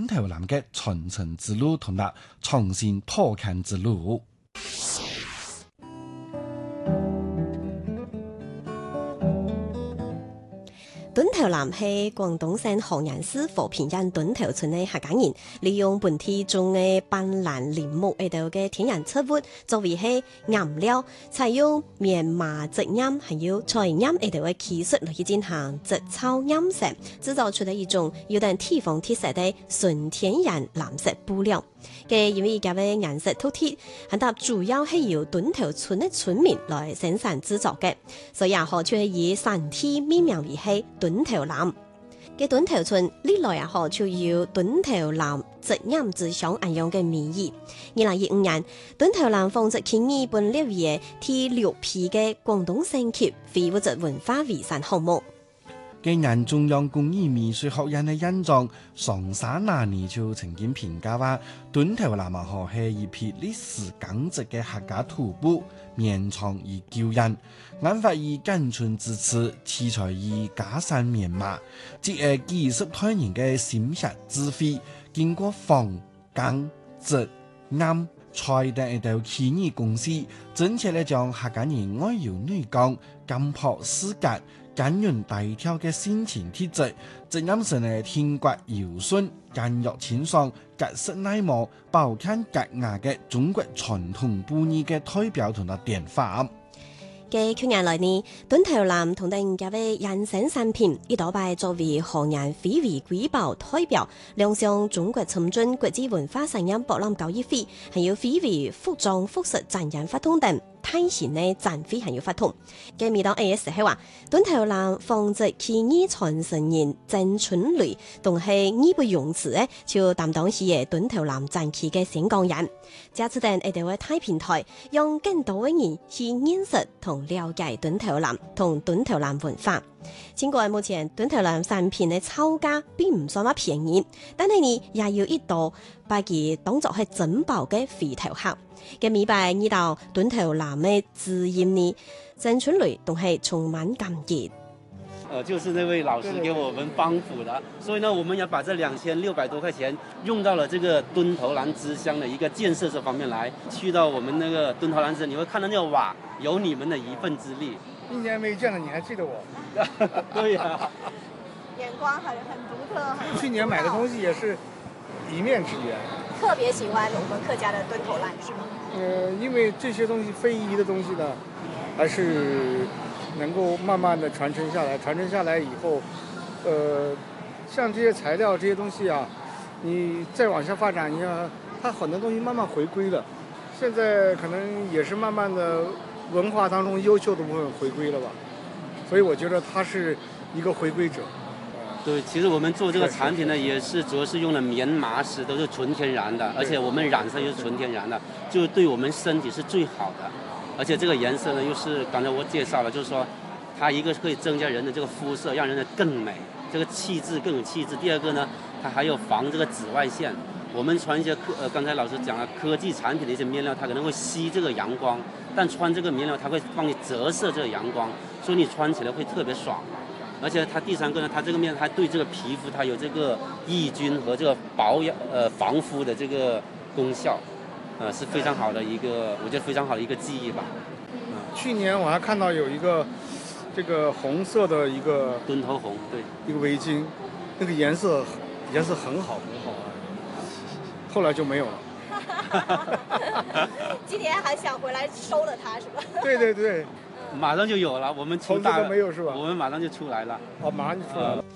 墩頭南嘅傳承之路同埋創新破坑之路。 墩頭南係廣東省河陽市和平縣墩頭村嘅客家人，利用本地種嘅斑蘭林木嗰度嘅天然植物作為係顏料，採用棉麻植染還有採染嗰度嘅技術嚟去進行植草染色，製造出嚟一種有點地方特色嘅純天然藍色布料。嘅因為依家嘅顏色突出，很多主要係由墩頭村嘅村民來生產製作嘅，所以也好就係以產地命名為係墩頭藍。嘅墩頭村歷來也好就有墩頭藍植染之鄉咁樣嘅名義。2015年，墩頭藍紡織企業本列為第6批嘅廣東省級非物質文化遺產項目。 今年中央工藝美術學院嘅院長上山那年就曾經評價話，墩頭南河係一批歷史價值嘅客家土布，綿長而驕人，研發以甘醇之詞，題材以假山棉麻，即係技術推人嘅心血智慧，經過紡鋼織染裁等一道企業公司，真切嚟將客家人愛搖女鋼、金箔絲格、堅韌大條嘅先前體質，植染成嘅天刮柔順、堅若清爽、結實耐磨、薄看夾牙嘅中國傳統布藝嘅代表同埋典範。 嘅去年來呢，墩頭藍同定家嘅人生產品，一度被作為河南非遺瑰寶代表，亮相中國參進國際文化產業博覽交易會，還有非遺服裝服飾展演活動等大型嘅展會還有活動。嘅每當 A.S. 係話，墩頭藍紡織企業傳承人鄭春雷，同係義不容辭咧，就擔當起嘅墩頭藍展期嘅宣講人。這次等一條嘅大平台，讓更多嘅人去認識同了解墩頭藍同墩頭藍文化。儘管目前墩頭藍產品嘅造價並唔算乜便宜，但係呢也有一度把佢當作係珍寶嘅回頭客。嘅明白呢道墩頭藍嘅滋潤呢，鄭春雷都係充滿感激。 就是那位老師給我們幫扶的，所以呢，我們也把這2600多塊錢用到了這個墩頭藍支鄉的一個建設這方面來。去到我們那個墩頭藍支，你會看到那個瓦有你們的一份之力。 一年沒見了，你還記得我？ 對呀， 眼光很獨特。 去年買的東西也是一面之緣。 特別喜歡我們客家的墩頭藍，是嗎？ 因為這些東西非遺的東西呢，還是能夠慢慢的傳承下來。傳承下來以後，像這些材料這些東西啊，你再往下發展，你看它很多東西慢慢回歸了。現在可能也是慢慢的文化當中優秀的部分回歸了吧，所以我覺得它是一個回歸者。 對，其實我們做這個產品呢，也是主要是用了棉麻絲，都是純天然的，而且我們染色又是純天然的，就對我們身體是最好的。而且這個顏色呢，又是剛才我介紹了，就是說它一個可以增加人的這個膚色，讓人的更美，這個氣質更有氣質。第二個呢，它還有防這個紫外線。我們穿一些剛才老師講了科技產品的一些面料，它可能會吸這個陽光，但穿這個面料，它會幫你折射這個陽光，所以你穿起來會特別爽。而且它第三個呢，它這個面它對這個皮膚它有這個抑菌和這個保養防膚的這個功效，是非常好的一個，我覺得非常好的一個技藝吧。 去年我還看到有一個這個紅色的一個墩頭紅，對， 一個圍巾，那個顏色很好很好啊，後來就沒有了。 今年還想回來收了它，是吧？ 對對對。 馬上就有了，我們出大沒有是吧？ 我們馬上就出來了。 哦，馬上就出來了。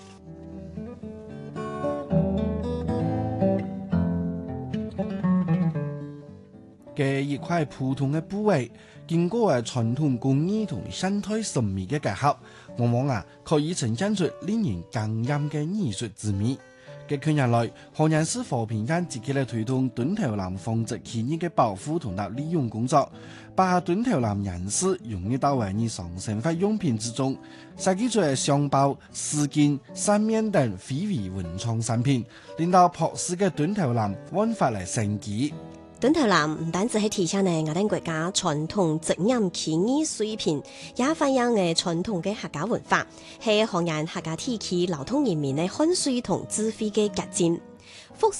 嘅一塊普通嘅布藝，經過傳統工藝同現代審美嘅結合，往往可以呈現出令人驚豔嘅藝術之美。嘅近年來，河南市和平縣積極嚟推動墩頭藍紡織企業嘅保護同埋利用工作，把墩頭藍人絲融入到日常生活用品之中，設計出箱包、絲巾、扇面等非遺文創產品，令到樸實嘅墩頭藍煥發嚟生機。 墩頭藍唔單止係體現我哋國家傳統職業企業水平，也反映傳統嘅客家文化，係河南客家地區勞動人民嘅汗水同智慧嘅結晶。服飾